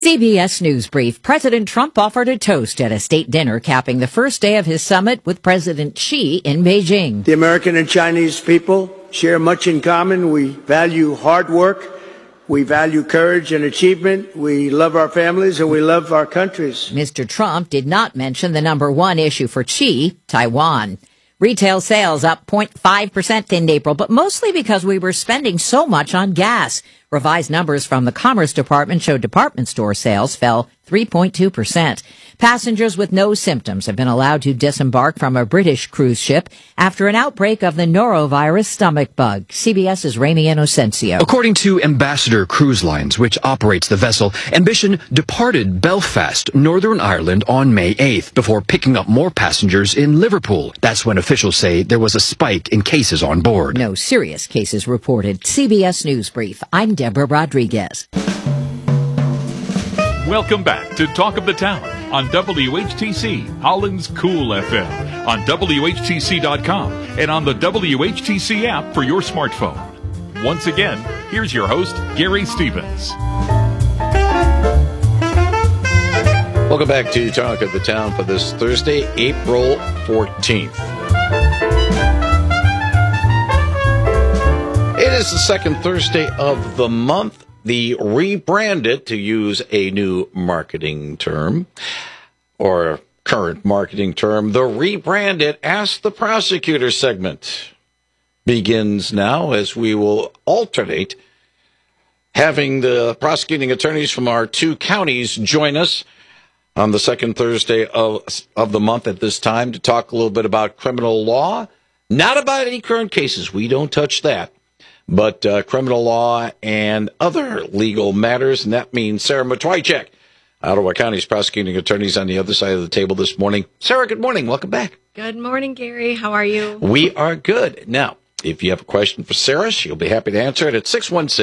CBS News Brief. President Trump offered a toast at a state dinner capping the first day of his summit with President Xi in Beijing. The American and Chinese people share much in common. We value hard work. We value courage and achievement. We love our families and we love our countries. Mr. Trump did not mention the number one issue for Xi, Taiwan. Retail sales up 0.5% in April, but mostly because we were spending so much on gas. Revised numbers from the Commerce Department showed department store sales fell 3.2%. Passengers with no symptoms have been allowed to disembark from a British cruise ship after an outbreak of the norovirus stomach bug. CBS's Ramy Inocencio. According to Ambassador Cruise Lines, which operates the vessel, Ambition departed Belfast, Northern Ireland on May 8th before picking up more passengers in Liverpool. That's when officials say there was a spike in cases on board. No serious cases reported. CBS News Brief. I'm Deborah Rodriguez. Welcome back to Talk of the Town on WHTC, Holland's Cool FM, on WHTC.com, and on the WHTC app for your smartphone. Once again, here's your host, Gary Stevens. Welcome back to Talk of the Town for this Thursday, April 14th. It is the second Thursday of the month. The rebranded, to use a new marketing term, or current marketing term, the rebranded Ask the Prosecutor segment begins now, as we will alternate having the prosecuting attorneys from our two counties join us on the second Thursday of the month at this time to talk a little bit about criminal law, not about any current cases. We don't touch that. But criminal law and other legal matters, and that means Sarah Matwychak, Ottawa County's prosecuting attorneys, on the other side of the table this morning. Sarah, good morning. Welcome back. Good morning, Gary. How are you? We are good. Now, if you have a question for Sarah, she'll be happy to answer it at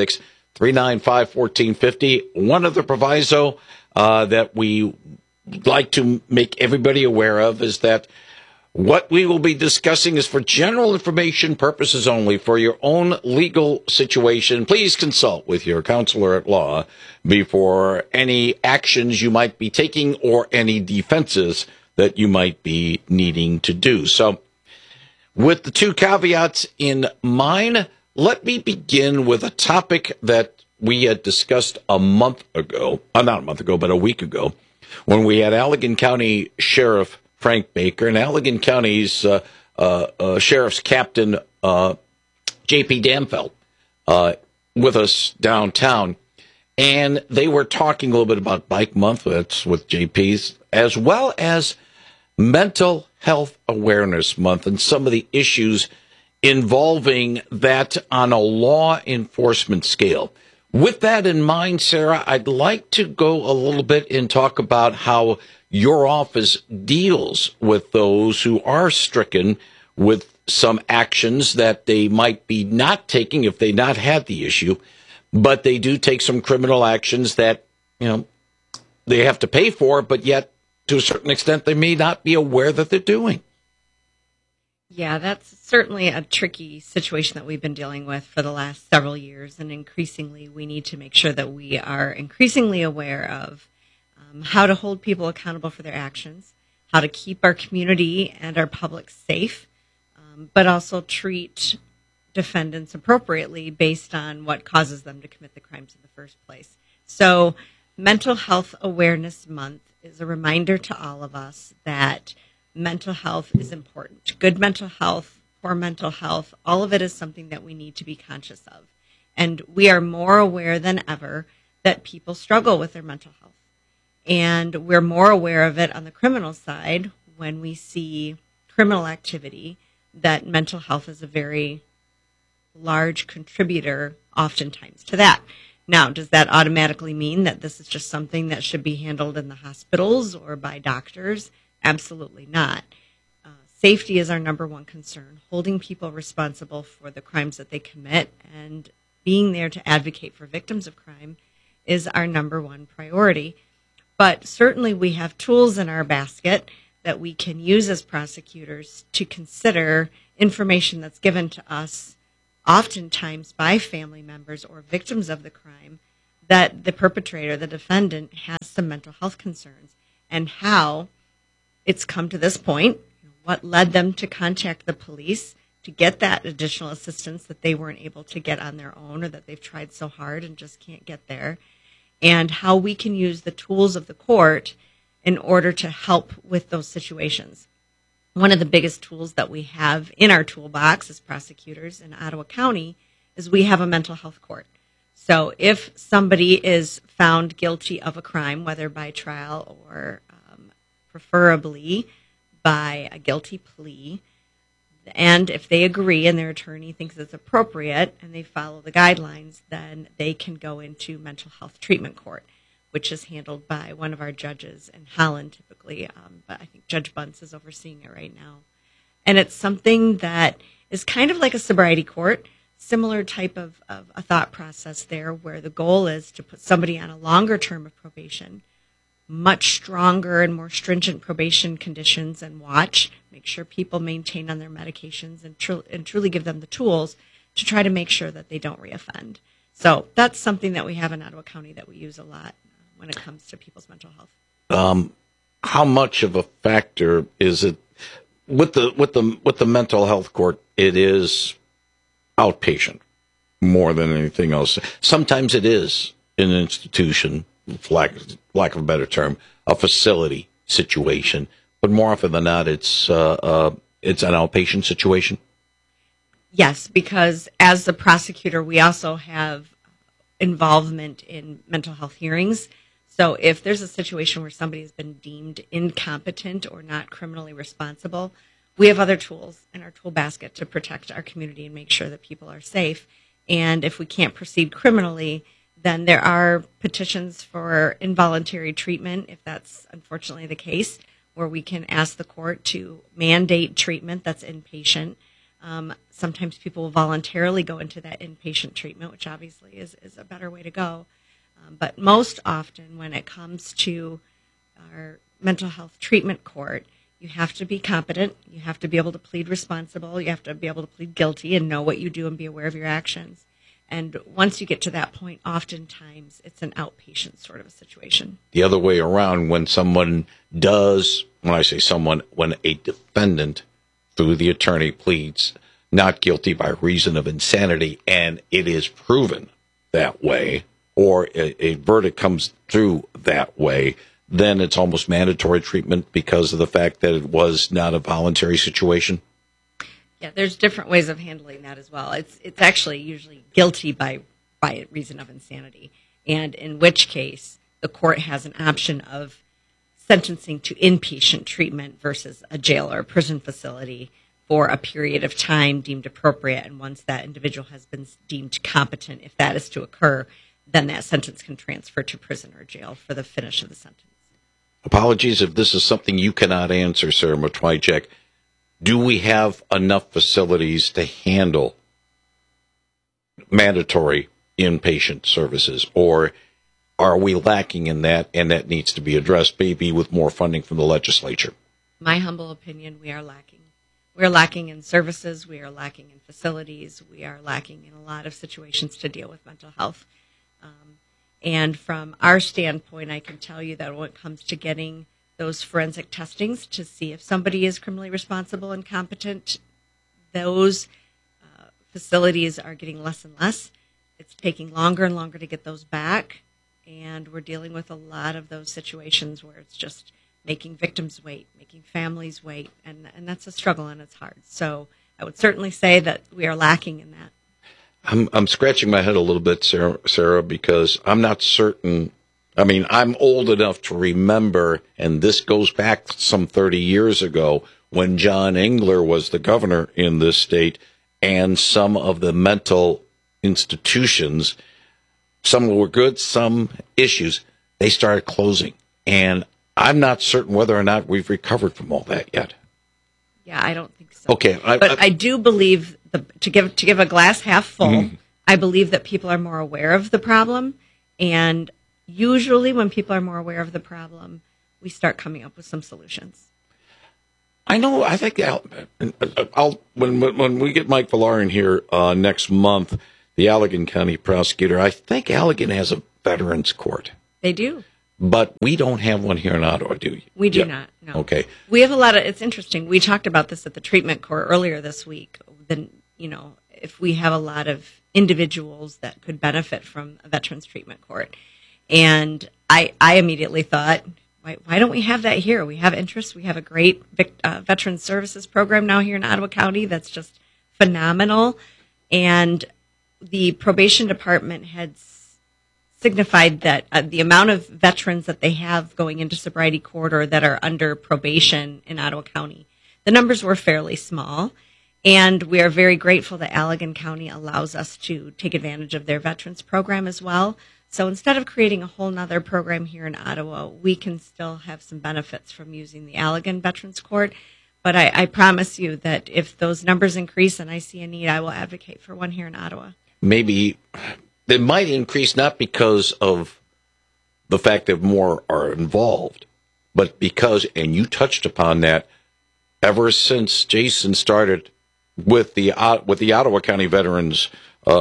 616-395-1450. One other proviso that we like to make everybody aware of is that what we will be discussing is for general information purposes only. For your own legal situation, please consult with your counselor at law before any actions you might be taking or any defenses that you might be needing to do. So, with the two caveats in mind, let me begin with a topic that we had discussed a month ago, not a month ago, but a week ago, when we had Allegan County Sheriff Frank Baker and Allegan County's Sheriff's Captain J.P. Damfeld with us downtown. And they were talking a little bit about Bike Month, that's with J.P.'s, as well as Mental Health Awareness Month and some of the issues involving that on a law enforcement scale. With that in mind, Sarah, I'd like to go a little bit and talk about how your office deals with those who are stricken with some actions that they might be not taking if they not had the issue, but they do take some criminal actions that, they have to pay for, but yet to a certain extent they may not be aware that they're doing. Yeah, that's certainly a tricky situation that we've been dealing with for the last several years, and increasingly we need to make sure that we are increasingly aware of how to hold people accountable for their actions, how to keep our community and our public safe, but also treat defendants appropriately based on what causes them to commit the crimes in the first place. So Mental Health Awareness Month is a reminder to all of us that mental health is important. Good mental health, poor mental health, all of it is something that we need to be conscious of. And we are more aware than ever that people struggle with their mental health. And we're more aware of it on the criminal side when we see criminal activity, that mental health is a very large contributor oftentimes to that. Now, does that automatically mean that this is just something that should be handled in the hospitals or by doctors? Absolutely not. Safety is our number one concern, holding people responsible for the crimes that they commit and being there to advocate for victims of crime is our number one priority. But certainly we have tools in our basket that we can use as prosecutors to consider information that's given to us oftentimes by family members or victims of the crime that the perpetrator, the defendant, has some mental health concerns, and how it's come to this point, what led them to contact the police to get that additional assistance that they weren't able to get on their own, or that they've tried so hard and just can't get there, and how we can use the tools of the court in order to help with those situations. One of the biggest tools that we have in our toolbox as prosecutors in Ottawa County is we have a mental health court. So if somebody is found guilty of a crime, whether by trial or preferably by a guilty plea, and if they agree and their attorney thinks it's appropriate and they follow the guidelines, then they can go into mental health treatment court, which is handled by one of our judges in Holland typically, but I think Judge Bunce is overseeing it right now. And it's something that is kind of like a sobriety court, similar type of a thought process there, where the goal is to put somebody on a longer term of probation, much stronger and more stringent probation conditions, and make sure people maintain on their medications, and truly give them the tools to try to make sure that they don't reoffend. So that's something that we have in Ottawa County that we use a lot when it comes to people's mental health. How much of a factor is it with the mental health court? It is outpatient more than anything else. Sometimes it is an institution, lack of a better term, a facility situation, but more often than not, it's an outpatient situation. Yes, because as the prosecutor, we also have involvement in mental health hearings. So if there's a situation where somebody has been deemed incompetent or not criminally responsible, we have other tools in our tool basket to protect our community and make sure that people are safe. And if we can't proceed criminally, then there are petitions for involuntary treatment, if that's unfortunately the case, where we can ask the court to mandate treatment that's inpatient. Sometimes people will voluntarily go into that inpatient treatment, which obviously is a better way to go. But most often when it comes to our mental health treatment court, you have to be competent, you have to be able to plead responsible, you have to be able to plead guilty and know what you do and be aware of your actions. And once you get to that point, oftentimes it's an outpatient sort of a situation. The other way around, when someone does, when I say someone, when a defendant through the attorney pleads not guilty by reason of insanity, and it is proven that way, or a verdict comes through that way, then it's almost mandatory treatment because of the fact that it was not a voluntary situation? Yeah, there's different ways of handling that as well. It's actually usually guilty by reason of insanity, and in which case the court has an option of sentencing to inpatient treatment versus a jail or a prison facility for a period of time deemed appropriate. And once that individual has been deemed competent, if that is to occur, then that sentence can transfer to prison or jail for the finish of the sentence. Apologies if this is something you cannot answer, Sarah Matwyjak. Do we have enough facilities to handle mandatory inpatient services, or are we lacking in that, and that needs to be addressed, maybe with more funding from the legislature? My humble opinion, we are lacking. We are lacking in services, we are lacking in facilities, we are lacking in a lot of situations to deal with mental health. And from our standpoint, I can tell you that when it comes to getting those forensic testings to see if somebody is criminally responsible and competent, those facilities are getting less and less. It's taking longer and longer to get those back, and we're dealing with a lot of those situations where it's just making victims wait, making families wait, and that's a struggle and it's hard. So I would certainly say that we are lacking in that. I'm scratching my head a little bit, Sarah, because I'm not certain. I mean, I'm old enough to remember, and this goes back some 30 years ago, when John Engler was the governor in this state, and some of the mental institutions, some were good, some issues, they started closing. And I'm not certain whether or not we've recovered from all that yet. Yeah, I don't think so. Okay. But I do believe, to give a glass half full, I believe that people are more aware of the problem, and usually when people are more aware of the problem, we start coming up with some solutions. I know. I think when we get Mike Valarian here next month, the Allegan County prosecutor, I think Allegan has a Veterans Court. They do. But we don't have one here in Ottawa, do you? We do not, no. Okay. We have a lot of, it's interesting. We talked about this at the treatment court earlier this week. Then, if we have a lot of individuals that could benefit from a veterans treatment court. And I immediately thought, why don't we have that here? We have interest. We have a great veteran services program now here in Ottawa County that's just phenomenal. And the probation department had signified that the amount of veterans that they have going into sobriety court or that are under probation in Ottawa County, the numbers were fairly small. And we are very grateful that Allegan County allows us to take advantage of their veterans program as well. So instead of creating a whole nother program here in Ottawa, we can still have some benefits from using the Allegan Veterans Court. But I promise you that if those numbers increase and I see a need, I will advocate for one here in Ottawa. Maybe it might increase not because of the fact that more are involved, but because, and you touched upon that, ever since Jason started with the Ottawa County Veterans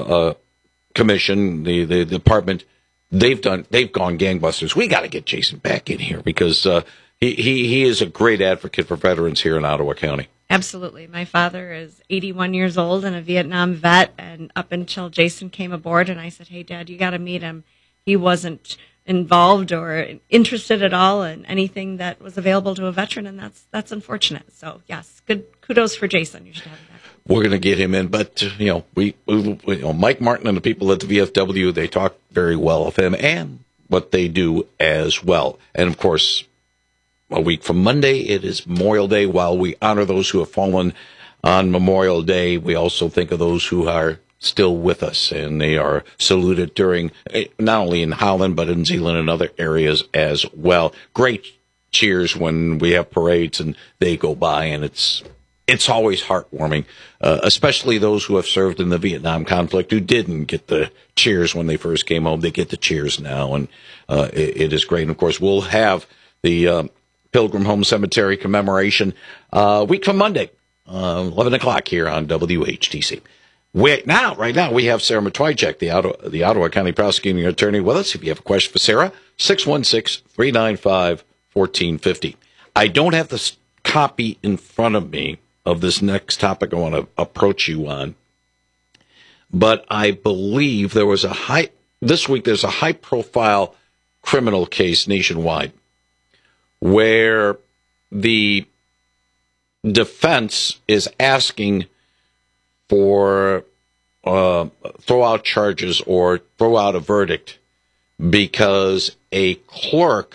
Commission, the department, they've gone gangbusters. We got to get Jason back in here because he is a great advocate for veterans here in Ottawa County. Absolutely. My father is 81 years old and a Vietnam vet, and up until Jason came aboard and I said, hey, Dad, you got to meet him. He wasn't involved or interested at all in anything that was available to a veteran, and that's unfortunate. So, yes, good kudos for Jason. You should have him back. We're going to get him in, but we Mike Martin and the people at the VFW, they talk very well of him and what they do as well. And of course, a week from Monday, it is Memorial Day. While we honor those who have fallen on Memorial Day, we also think of those who are still with us, and they are saluted during, not only in Holland, but in Zeeland and other areas as well. Great cheers when we have parades and they go by, and it's always heartwarming, especially those who have served in the Vietnam conflict who didn't get the cheers when they first came home. They get the cheers now, and it is great. And, of course, we'll have the Pilgrim Home Cemetery commemoration week from Monday, 11 o'clock here on WHTC. Right now, we have Sarah Matwychak, the Ottawa County Prosecuting Attorney, with us. If you have a question for Sarah, 616-395-1450. I don't have the copy in front of me of this next topic I want to approach you on, but I believe there's a high-profile criminal case nationwide where the defense is asking for throw out charges or throw out a verdict because a clerk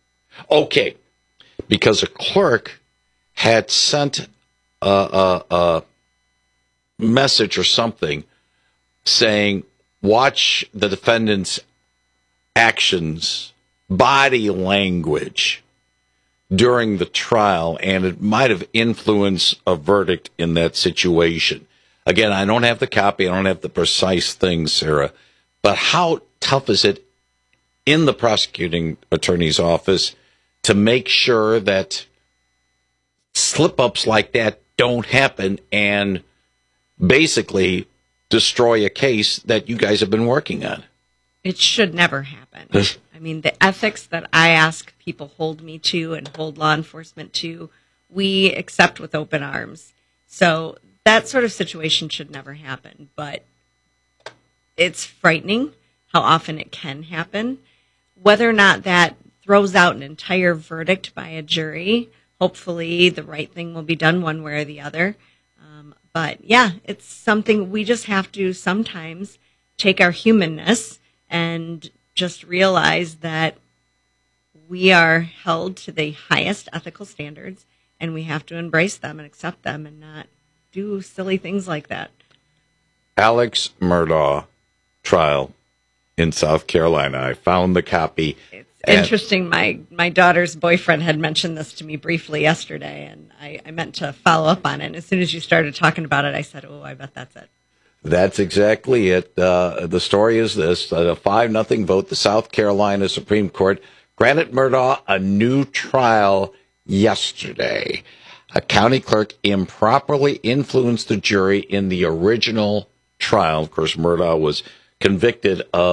had sent a message or something saying, watch the defendant's actions, body language during the trial, and it might have influenced a verdict in that situation. Again, I don't have the copy. I don't have the precise thing, Sarah. But how tough is it in the prosecuting attorney's office to make sure that slip-ups like that don't happen and basically destroy a case that you guys have been working on? It should never happen. I mean, the ethics that I ask people hold me to and hold law enforcement to, we accept with open arms. So that sort of situation should never happen. But it's frightening how often it can happen. Whether or not that throws out an entire verdict by a jury, hopefully the right thing will be done one way or the other. But yeah, it's something we just have to sometimes take our humanness and just realize that we are held to the highest ethical standards, and we have to embrace them and accept them and not do silly things like that. Alex Murdaugh trial in South Carolina. I found the copy. It's interesting. My daughter's boyfriend had mentioned this to me briefly yesterday, and I meant to follow up on it. And as soon as you started talking about it, I said, I bet that's it. That's exactly it. The story is this. A 5-0 vote, the South Carolina Supreme Court granted Murdaugh a new trial yesterday. A county clerk improperly influenced the jury in the original trial. Of course, Murdaugh was convicted of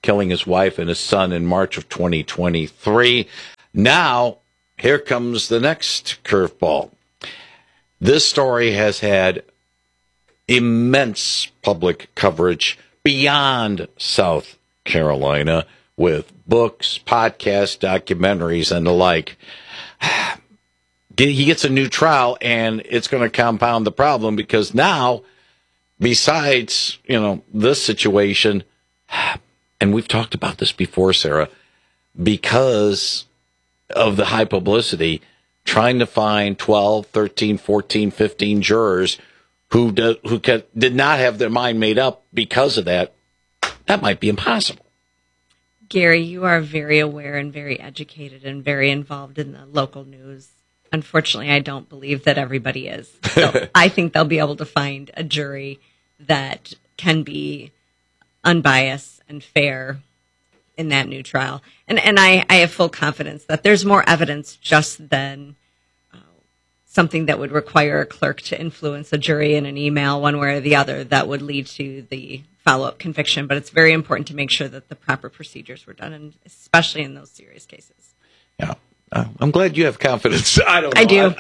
killing his wife and his son in March of 2023. Now, here comes the next curveball. This story has had immense public coverage beyond South Carolina with books, podcasts, documentaries, and the like. He gets a new trial, and it's going to compound the problem because now, besides, this situation, and we've talked about this before, Sarah, because of the high publicity, trying to find 12, 13, 14, 15 jurors who did not have their mind made up because of that might be impossible. Gary, you are very aware and very educated and very involved in the local news. Unfortunately, I don't believe that everybody is. So I think they'll be able to find a jury that can be unbiased and fair in that new trial. And I have full confidence that there's more evidence just than something that would require a clerk to influence a jury in an email one way or the other that would lead to the follow-up conviction. But it's very important to make sure that the proper procedures were done, and especially in those serious cases. Yeah. I'm glad you have confidence. I don't know. I do.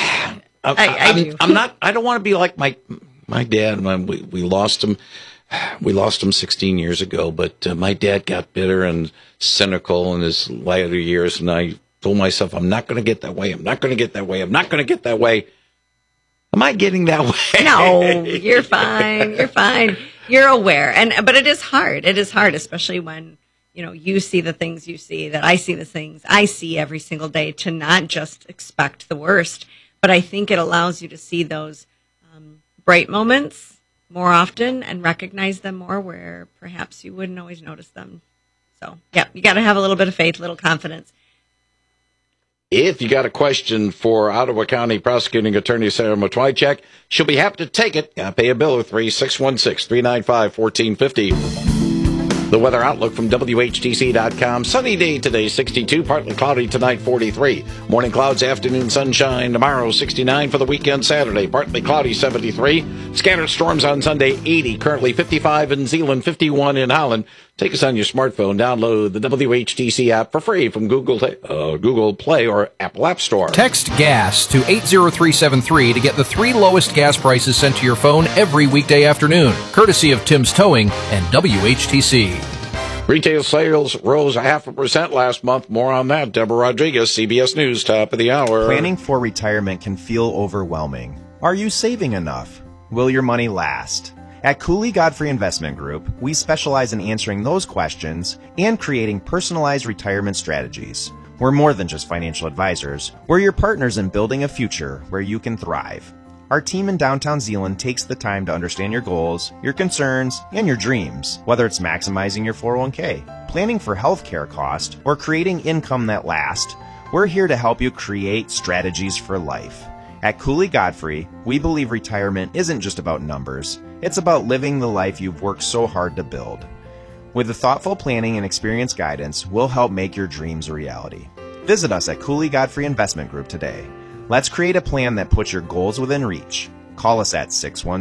I do. I don't want to be like my dad. We lost him. We lost him 16 years ago, but my dad got bitter and cynical in his later years, and I told myself, I'm not going to get that way. I'm not going to get that way. I'm not going to get that way. Am I getting that way? No, you're fine. You're fine. You're aware. But it is hard. It is hard, especially when you see the things you see, that I see the things I see every single day, to not just expect the worst. But I think it allows you to see those bright moments more often and recognize them more where perhaps you wouldn't always notice them. So, yeah, you got to have a little bit of faith, a little confidence. If you got a question for Ottawa County Prosecuting Attorney Sarah Matwychak, she'll be happy to take it. Pay a bill of 616-395-1450. The weather outlook from WHTC.com. Sunny day today, 62. Partly cloudy tonight, 43. Morning clouds, afternoon sunshine. Tomorrow, 69 for the weekend Saturday. Partly cloudy, 73. Scattered storms on Sunday, 80. Currently 55 in Zeeland, 51 in Holland. Take us on your smartphone. Download the WHTC app for free from Google Play or Apple App Store. Text GAS to 80373 to get the 3 lowest gas prices sent to your phone every weekday afternoon, courtesy of Tim's Towing and WHTC. Retail sales rose 0.5% last month. More on that. Deborah Rodriguez, CBS News, top of the hour. Planning for retirement can feel overwhelming. Are you saving enough? Will your money last? At Cooley Godfrey Investment Group, we specialize in answering those questions and creating personalized retirement strategies. We're more than just financial advisors. We're your partners in building a future where you can thrive. Our team in downtown Zeeland takes the time to understand your goals, your concerns, and your dreams, whether it's maximizing your 401k, planning for healthcare costs, or creating income that lasts. We're here to help you create strategies for life. At Cooley Godfrey, we believe retirement isn't just about numbers. It's about living the life you've worked so hard to build. With the thoughtful planning and experienced guidance, we'll help make your dreams a reality. Visit us at Cooley Godfrey Investment Group today. Let's create a plan that puts your goals within reach. Call us at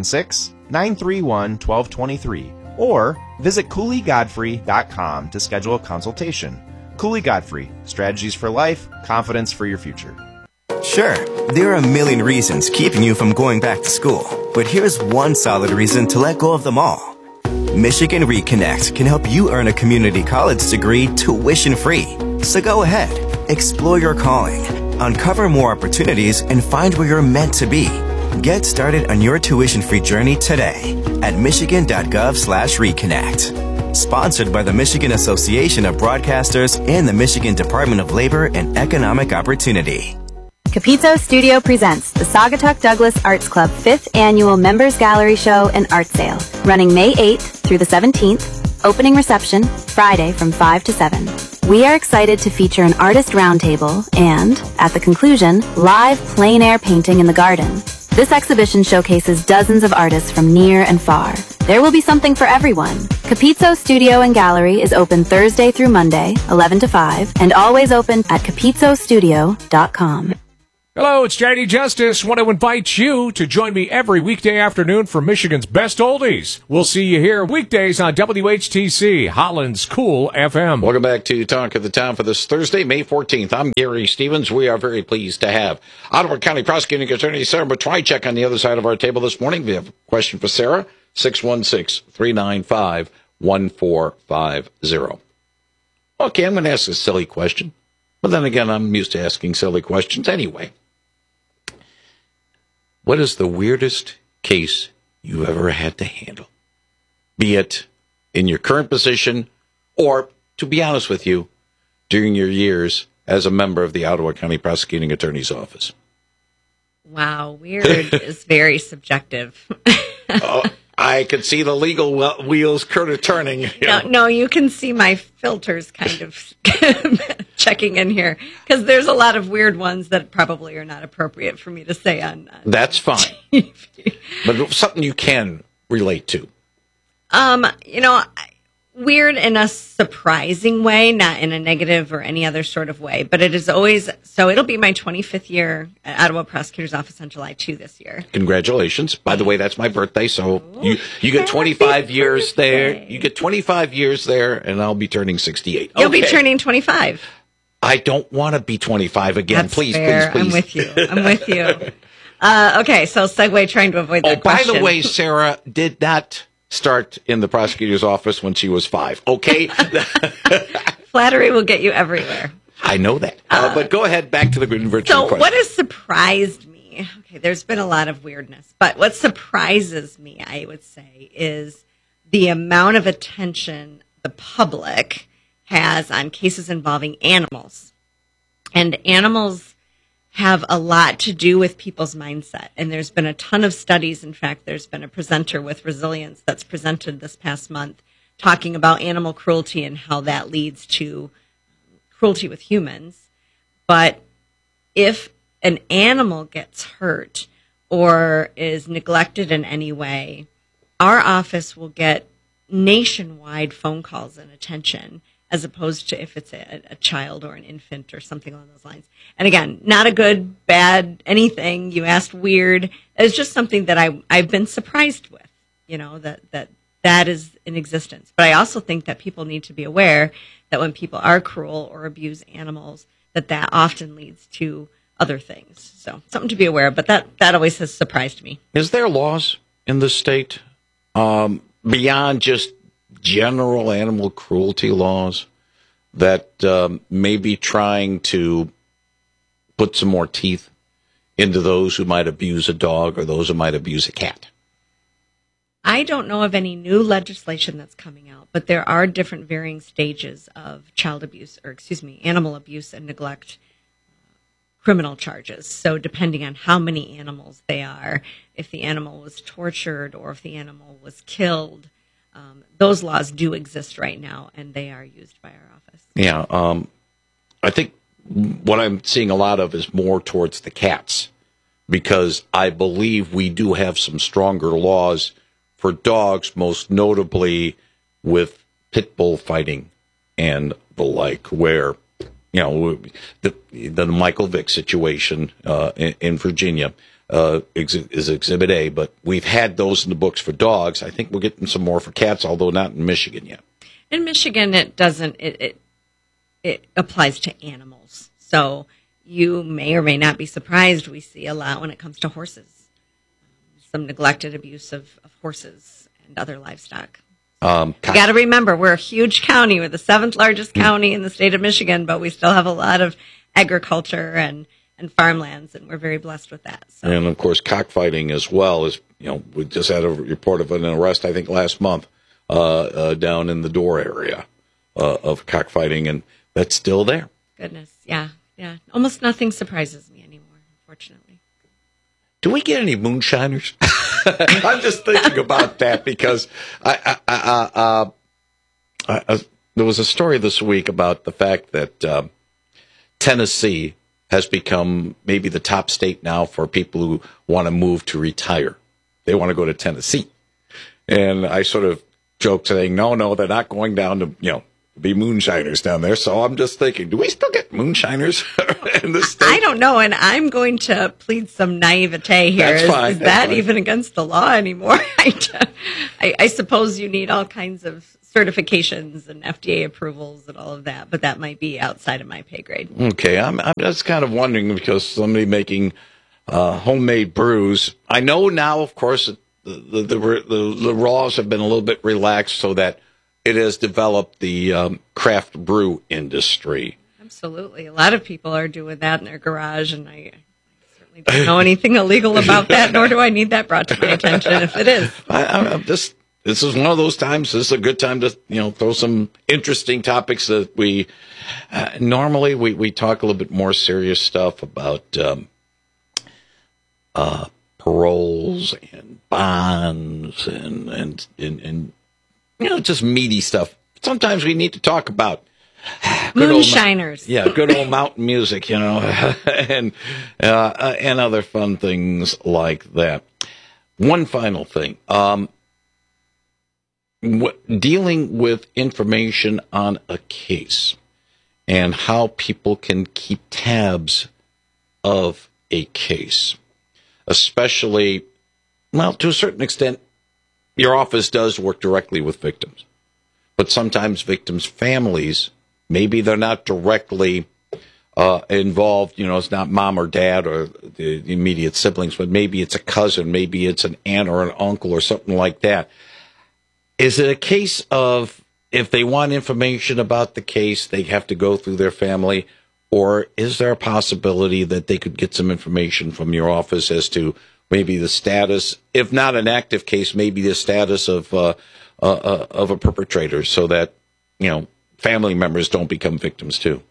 616-931-1223 or visit CooleyGodfrey.com to schedule a consultation. Cooley Godfrey, strategies for life, confidence for your future. Sure, there are a million reasons keeping you from going back to school, but here's one solid reason to let go of them all. Michigan Reconnect can help you earn a community college degree tuition-free. So go ahead, explore your calling, uncover more opportunities, and find where you're meant to be. Get started on your tuition-free journey today at michigan.gov/reconnect. Sponsored by the Michigan Association of Broadcasters and the Michigan Department of Labor and Economic Opportunity. Capizzo Studio presents the Saugatuck Douglas Arts Club 5th Annual Members Gallery Show and Art Sale, running May 8th through the 17th, opening reception Friday from 5 to 7. We are excited to feature an artist roundtable and, at the conclusion, live plein air painting in the garden. This exhibition showcases dozens of artists from near and far. There will be something for everyone. Capizzo Studio and Gallery is open Thursday through Monday, 11 to 5, and always open at capizzostudio.com. Hello, it's JD Justice. Want to invite you to join me every weekday afternoon for Michigan's Best Oldies. We'll see you here weekdays on WHTC, Holland's Cool FM. Welcome back to Talk of the Town for this Thursday, May 14th. I'm Gary Stevens. We are very pleased to have Ottawa County Prosecuting Attorney Sarah Matrychak on the other side of our table this morning. We have a question for Sarah, 616-395-1450. Okay, I'm going to ask a silly question. But then again, I'm used to asking silly questions anyway. What is the weirdest case you've ever had to handle? Be it in your current position or, to be honest with you, during your years as a member of the Ottawa County Prosecuting Attorney's Office. Wow, weird is very subjective. I could see the legal wheels turning. No, you can see my filters kind of checking in here because there's a lot of weird ones that probably are not appropriate for me to say on. That's fine, but something you can relate to. Weird in a surprising way, not in a negative or any other sort of way, but it is always, so it'll be my 25th year at Ottawa Prosecutor's Office on July 2 this year. Congratulations. By the way, that's my birthday, so you get 25 years there. You get 25 years there, and I'll be turning 68. You'll be turning 25. I don't want to be 25 again. That's please, fair. please. I'm with you. Okay, so segue, trying to avoid that question. By the way, Sarah did not start in the prosecutor's office when she was 5. Okay. Flattery will get you everywhere. I know that. But go ahead, back to the virtual question. So what has surprised me, okay, there's been a lot of weirdness, but what surprises me, I would say, is the amount of attention the public has on cases involving animals. And animals have a lot to do with people's mindset. And there's been a ton of studies. In fact, there's been a presenter with Resilience that's presented this past month talking about animal cruelty and how that leads to cruelty with humans. But if an animal gets hurt or is neglected in any way, our office will get nationwide phone calls and attention, as opposed to if it's a child or an infant or something along those lines. And again, not a good, bad, anything. You asked weird. It's just something that I've been surprised with, that is in existence. But I also think that people need to be aware that when people are cruel or abuse animals, that often leads to other things. So something to be aware of, but that always has surprised me. Is there laws in the state beyond just general animal cruelty laws that may be trying to put some more teeth into those who might abuse a dog or those who might abuse a cat? I don't know of any new legislation that's coming out, but there are different varying stages of animal abuse and neglect criminal charges. So depending on how many animals they are, if the animal was tortured or if the animal was killed, those laws do exist right now, and they are used by our office. Yeah, I think what I'm seeing a lot of is more towards the cats, because I believe we do have some stronger laws for dogs, most notably with pit bull fighting and the like, where, the Michael Vick situation in Virginia is Exhibit A, but we've had those in the books for dogs. I think we're getting some more for cats, although not in Michigan yet. In Michigan, it doesn't. It applies to animals. So you may or may not be surprised. We see a lot when it comes to horses. Some neglected abuse of horses and other livestock. You got to remember, we're a huge county. We're the 7th largest county in the state of Michigan, but we still have a lot of agriculture and farmlands, and we're very blessed with that. So. And, of course, cockfighting as well. We just had a report of an arrest, I think, last month down in the Door area of cockfighting, and that's still there. Goodness, yeah. Almost nothing surprises me anymore, unfortunately. Do we get any moonshiners? I'm just thinking about that because there was a story this week about the fact that Tennessee has become maybe the top state now for people who want to move to retire. They want to go to Tennessee. And I sort of joked saying, no, they're not going down to, to be moonshiners down there. So I'm just thinking, do we still get moonshiners in this state? I don't know, and I'm going to plead some naivete here. That's fine. Is that even against the law anymore? I suppose you need all kinds of certifications and FDA approvals and all of that, but that might be outside of my pay grade. Okay, I'm just kind of wondering because somebody making homemade brews. I know now, of course, the laws have been a little bit relaxed so that it has developed the craft brew industry. Absolutely. A lot of people are doing that in their garage, and I certainly don't know anything illegal about that, nor do I need that brought to my attention if it is. This is one of those times. This is a good time to throw some interesting topics that we normally we talk a little bit more serious stuff about paroles and bonds and just meaty stuff. Sometimes we need to talk about moonshiners. Good old mountain music, and other fun things like that. One final thing. Dealing with information on a case and how people can keep tabs of a case, especially, to a certain extent, your office does work directly with victims, but sometimes victims' families, maybe they're not directly involved, it's not mom or dad or the immediate siblings, but maybe it's a cousin, maybe it's an aunt or an uncle or something like that. Is it a case of if they want information about the case, they have to go through their family, or is there a possibility that they could get some information from your office as to maybe the status, if not an active case, maybe the status of a perpetrator, so that family members don't become victims too?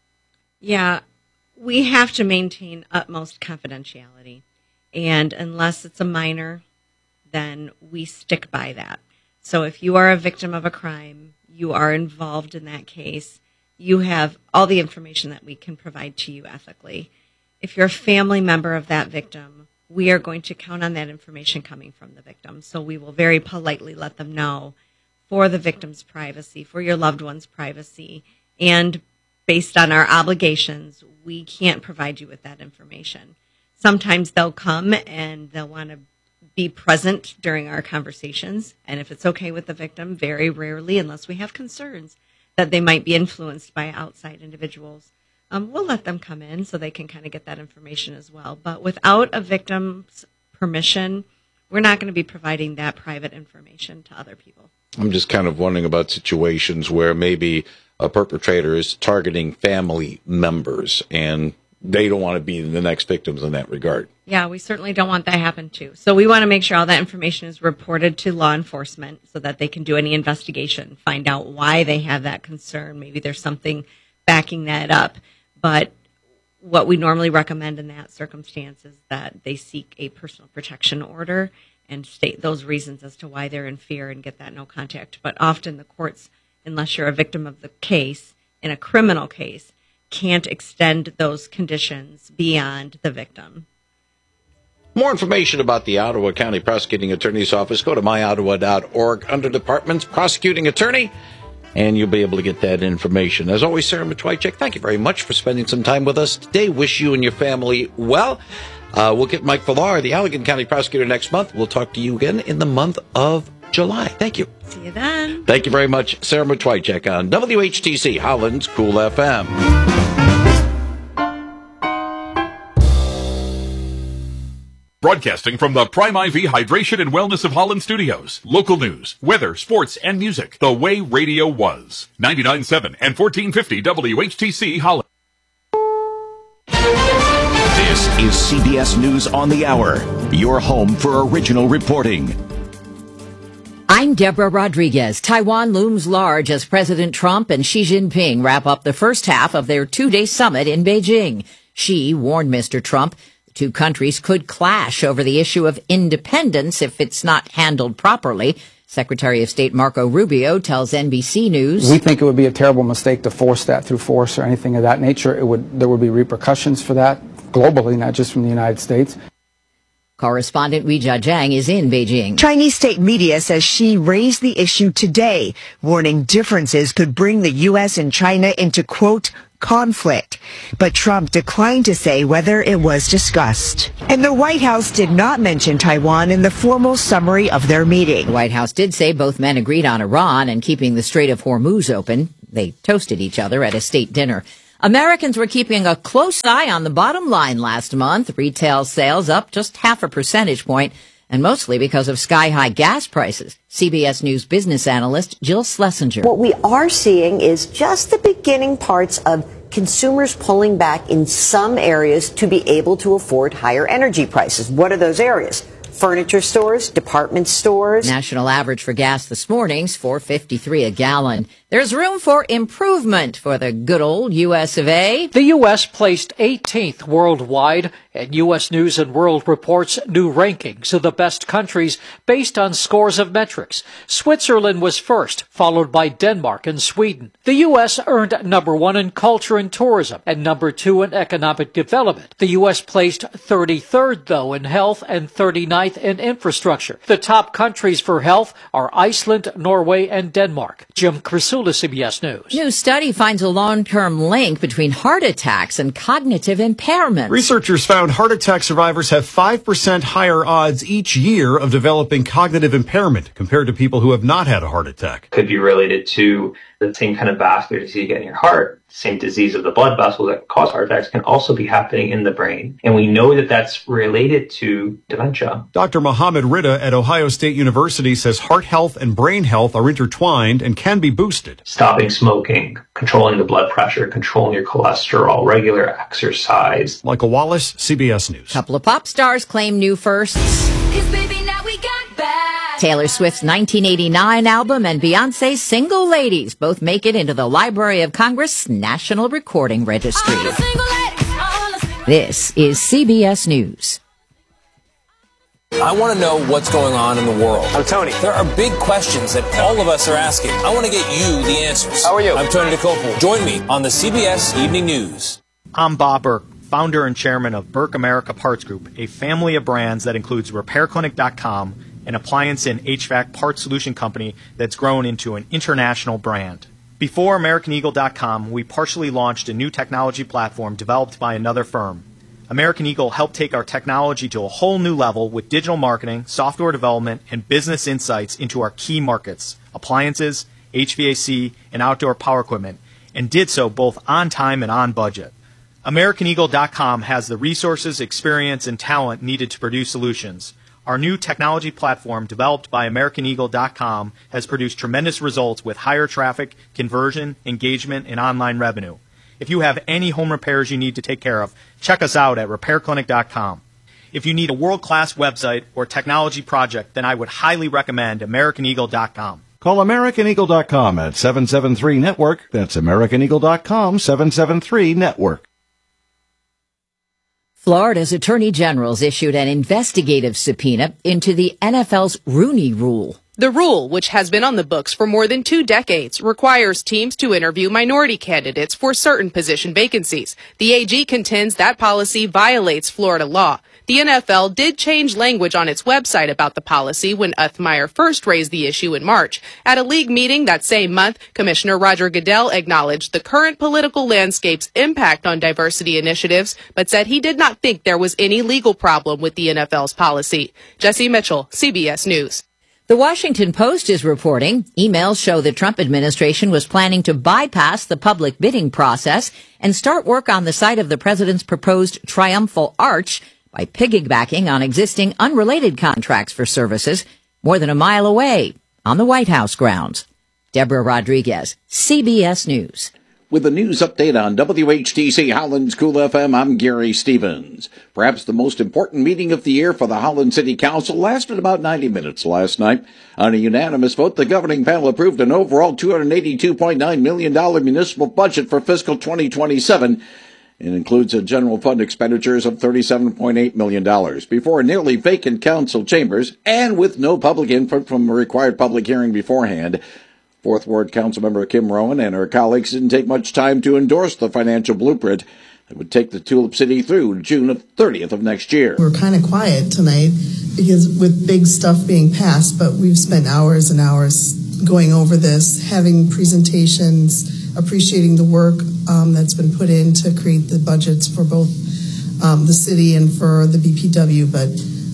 Yeah, we have to maintain utmost confidentiality, and unless it's a minor, then we stick by that. So if you are a victim of a crime, you are involved in that case, you have all the information that we can provide to you ethically. If you're a family member of that victim, we are going to count on that information coming from the victim. So we will very politely let them know, for the victim's privacy, for your loved one's privacy, and based on our obligations, we can't provide you with that information. Sometimes they'll come and they'll want to be present during our conversations, and if it's okay with the victim, very rarely, unless we have concerns that they might be influenced by outside individuals, we'll let them come in so they can kind of get that information as well. But without a victim's permission, we're not going to be providing that private information to other people. I'm just kind of wondering about situations where maybe a perpetrator is targeting family members and they don't want to be the next victims in that regard. Yeah, we certainly don't want that to happen too. So we want to make sure all that information is reported to law enforcement so that they can do any investigation, find out why they have that concern. Maybe there's something backing that up. But what we normally recommend in that circumstance is that they seek a personal protection order and state those reasons as to why they're in fear and get that no contact. But often the courts, unless you're a victim of the case, in a criminal case, can't extend those conditions beyond the victim. More information about the Ottawa County Prosecuting Attorney's Office, go to myottawa.org under Departments Prosecuting Attorney, and you'll be able to get that information. As always, Sarah Matwychak, thank you very much for spending some time with us today. Wish you and your family well. We'll get Mike Villar, the Allegan County Prosecutor, next month. We'll talk to you again in the month of July. Thank you. See you then. Thank you very much, Sarah Matwychak on WHTC, Holland's Cool FM. Broadcasting from the Prime IV Hydration and Wellness of Holland studios. Local news, weather, sports, and music. The way radio was. 99.7 and 1450 WHTC Holland. This is CBS News on the Hour. Your home for original reporting. I'm Deborah Rodriguez. Taiwan looms large as President Trump and Xi Jinping wrap up the first half of their two-day summit in Beijing. Xi warned Mr. Trump the two countries could clash over the issue of independence if it's not handled properly. Secretary of State Marco Rubio tells NBC News, "We think it would be a terrible mistake to force that through force or anything of that nature. There would be repercussions for that globally, not just from the United States." Correspondent Weijia Jiang is in Beijing. Chinese state media says Xi raised the issue today, warning differences could bring the U.S. and China into, quote, conflict. But Trump declined to say whether it was discussed. And the White House did not mention Taiwan in the formal summary of their meeting. The White House did say both men agreed on Iran and keeping the Strait of Hormuz open. They toasted each other at a state dinner. Americans were keeping a close eye on the bottom line last month. Retail sales up just 0.5 percentage point, and mostly because of sky-high gas prices. CBS News business analyst Jill Schlesinger. What we are seeing is just the beginning parts of consumers pulling back in some areas to be able to afford higher energy prices. What are those areas? Furniture stores, department stores. National average for gas this morning's $4.53 a gallon. There's room for improvement for the good old U.S. of A. The U.S. placed 18th worldwide, and U.S. News and World reports new rankings of the best countries based on scores of metrics. Switzerland was first, followed by Denmark and Sweden. The U.S. earned number 1 in culture and tourism and number 2 in economic development. The U.S. placed 33rd, though, in health and 39th in infrastructure. The top countries for health are Iceland, Norway, and Denmark. Jim Krasula, CBS News. New study finds a long-term link between heart attacks and cognitive impairment. Researchers found heart attack survivors have 5% higher odds each year of developing cognitive impairment compared to people who have not had a heart attack. Could be related to the same kind of vascular disease you get in your heart. Same disease of the blood vessels that cause heart attacks can also be happening in the brain. And we know that that's related to dementia. Dr. Mohammed Rida at Ohio State University says heart health and brain health are intertwined and can be boosted. Stopping smoking, controlling the blood pressure, controlling your cholesterol, regular exercise. Michael Wallace, CBS News. Couple of pop stars claim new firsts. Taylor Swift's 1989 album and Beyonce's Single Ladies both make it into the Library of Congress National Recording Registry. This is CBS News. I want to know what's going on in the world. I'm Tony. There are big questions that all of us are asking. I want to get you the answers. How are you? I'm Tony DeCopel. Join me on the CBS Evening News. I'm Bob Burke, founder and chairman of Burke America Parts Group, a family of brands that includes RepairClinic.com, an appliance and HVAC parts solution company that's grown into an international brand. Before AmericanEagle.com, we partially launched a new technology platform developed by another firm. American Eagle helped take our technology to a whole new level with digital marketing, software development, and business insights into our key markets, appliances, HVAC, and outdoor power equipment, and did so both on time and on budget. AmericanEagle.com has the resources, experience, and talent needed to produce solutions. Our new technology platform, developed by AmericanEagle.com, has produced tremendous results with higher traffic, conversion, engagement, and online revenue. If you have any home repairs you need to take care of, check us out at RepairClinic.com. If you need a world-class website or technology project, then I would highly recommend AmericanEagle.com. Call AmericanEagle.com at 773-NETWORK. That's AmericanEagle.com, 773-NETWORK. Florida's Attorney General's issued an investigative subpoena into the NFL's Rooney Rule. The rule, which has been on the books for more than 2 decades, requires teams to interview minority candidates for certain position vacancies. The AG contends that policy violates Florida law. The NFL did change language on its website about the policy when Uthmeier first raised the issue in March. At a league meeting that same month, Commissioner Roger Goodell acknowledged the current political landscape's impact on diversity initiatives, but said he did not think there was any legal problem with the NFL's policy. Jesse Mitchell, CBS News. The Washington Post is reporting emails show the Trump administration was planning to bypass the public bidding process and start work on the site of the president's proposed Triumphal Arch by piggybacking on existing unrelated contracts for services more than a mile away on the White House grounds. Deborah Rodriguez, CBS News. With a news update on WHTC Holland's Cool FM, I'm Gary Stevens. Perhaps the most important meeting of the year for the Holland City Council lasted about 90 minutes last night. On a unanimous vote, the governing panel approved an overall $282.9 million municipal budget for fiscal 2027. It includes a general fund expenditures of $37.8 million. Before nearly vacant council chambers and with no public input from a required public hearing beforehand, Fourth Ward Councilmember Kim Rowan and her colleagues didn't take much time to endorse the financial blueprint. It would take the Tulip City through June 30th of next year. We're kind of quiet tonight because with big stuff being passed, but we've spent hours and hours going over this, having presentations, appreciating the work that's been put in to create the budgets for both the city and for the BPW. But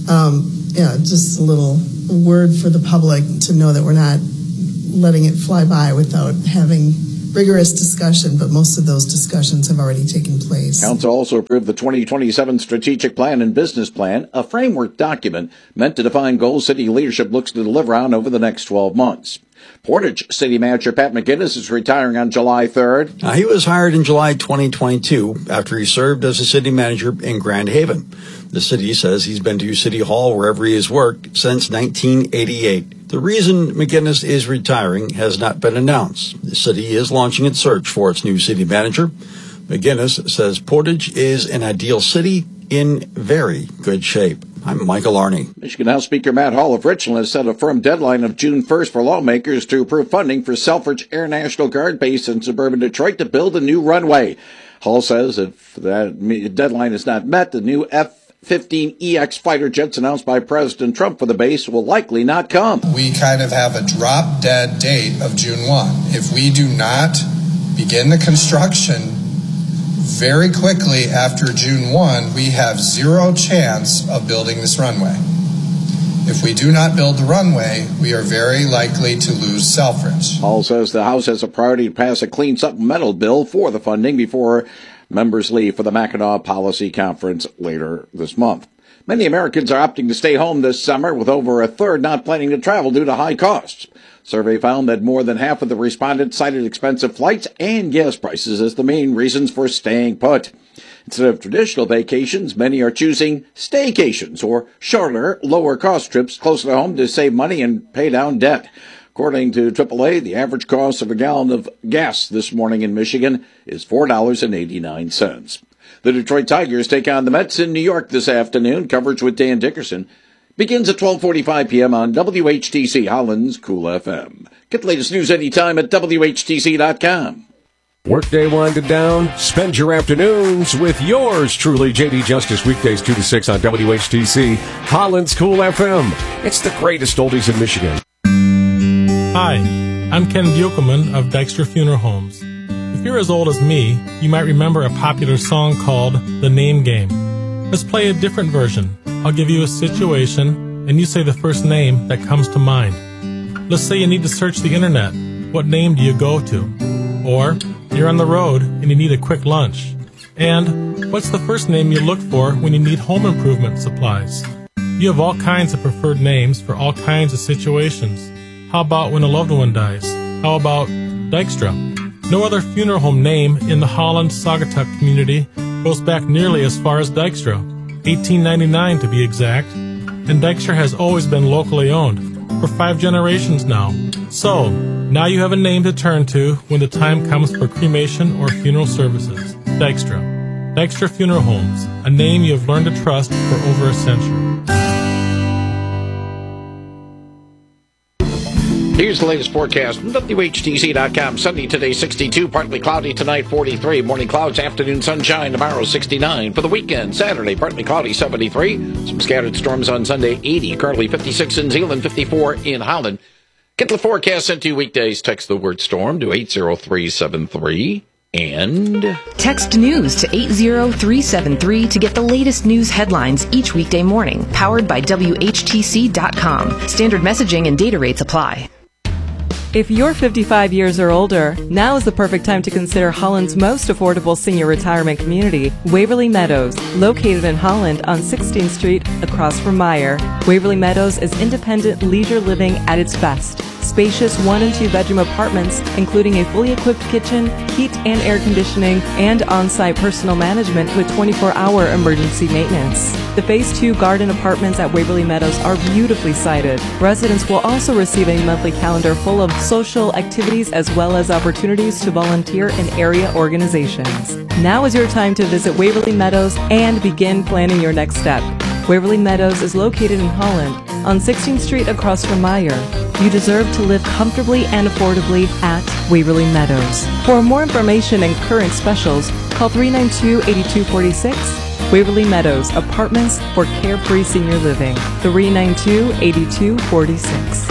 just a little word for the public to know that we're not letting it fly by without having rigorous discussion, but most of those discussions have already taken place. Council also approved the 2027 Strategic Plan and Business Plan, a framework document meant to define goals city leadership looks to deliver on over the next 12 months. Portage City Manager Pat McGinnis is retiring on July 3rd. He was hired in July 2022 after he served as a city manager in Grand Haven. The city says he's been to City Hall wherever he has worked since 1988. The reason McGinnis is retiring has not been announced. The city is launching its search for its new city manager. McGinnis says Portage is an ideal city in very good shape. I'm Michael Arney. Michigan House Speaker Matt Hall of Richland has set a firm deadline of June 1st for lawmakers to approve funding for Selfridge Air National Guard Base in suburban Detroit to build a new runway. Hall says if that deadline is not met, the new F-15EX fighter jets announced by President Trump for the base will likely not come. We kind of have a drop-dead date of June 1. If we do not begin the construction very quickly after June 1, we have zero chance of building this runway. If we do not build the runway, we are very likely to lose Selfridge. Hall says the House has a priority to pass a clean supplemental bill for the funding before members leave for the Mackinac Policy Conference later this month. Many Americans are opting to stay home this summer, with over a third not planning to travel due to high costs. Survey found that more than half of the respondents cited expensive flights and gas prices as the main reasons for staying put. Instead of traditional vacations, many are choosing staycations, or shorter, lower-cost trips closer to home to save money and pay down debt. According to AAA, the average cost of a gallon of gas this morning in Michigan is $4.89. The Detroit Tigers take on the Mets in New York this afternoon. Coverage with Dan Dickerson begins at 12:45 p.m. on WHTC Holland's Cool FM. Get the latest news anytime at WHTC.com. Workday winding down. Spend your afternoons with yours truly, JD Justice, weekdays 2 to 6 on WHTC Holland's Cool FM. It's the greatest oldies in Michigan. Hi, I'm Ken Buchelman of Dykstra Funeral Homes. If you're as old as me, you might remember a popular song called The Name Game. Let's play a different version. I'll give you a situation, and you say the first name that comes to mind. Let's say you need to search the internet. What name do you go to? Or you're on the road and you need a quick lunch. And what's the first name you look for when you need home improvement supplies? You have all kinds of preferred names for all kinds of situations. How about when a loved one dies? How about Dykstra? No other funeral home name in the Holland-Saugatuck community goes back nearly as far as Dykstra, 1899 to be exact, and Dykstra has always been locally owned for 5 generations now. So, now you have a name to turn to when the time comes for cremation or funeral services. Dykstra. Dykstra Funeral Homes, a name you have learned to trust for over a century. Here's the latest forecast from WHTC.com. Sunny today, 62. Partly cloudy tonight, 43. Morning clouds, afternoon sunshine. Tomorrow, 69. For the weekend, Saturday, partly cloudy, 73. Some scattered storms on Sunday, 80. Currently 56 in Zeeland, 54 in Holland. Get the forecast sent to you weekdays. Text the word storm to 80373. And text news to 80373 to get the latest news headlines each weekday morning. Powered by WHTC.com. Standard messaging and data rates apply. If you're 55 years or older, now is the perfect time to consider Holland's most affordable senior retirement community, Waverly Meadows, located in Holland on 16th Street across from Meyer. Waverly Meadows is independent leisure living at its best. Spacious 1- and 2-bedroom apartments, including a fully equipped kitchen, heat and air conditioning, and on-site personal management with 24-hour emergency maintenance. The Phase 2 garden apartments at Waverly Meadows are beautifully sited. Residents will also receive a monthly calendar full of social activities as well as opportunities to volunteer in area organizations. Now is your time to visit Waverly Meadows and begin planning your next step. Waverly Meadows is located in Holland on 16th Street across from Meyer. You deserve to live comfortably and affordably at Waverly Meadows. For more information and current specials, Call 392-8246. Waverly Meadows, apartments for carefree senior living. 392-8246.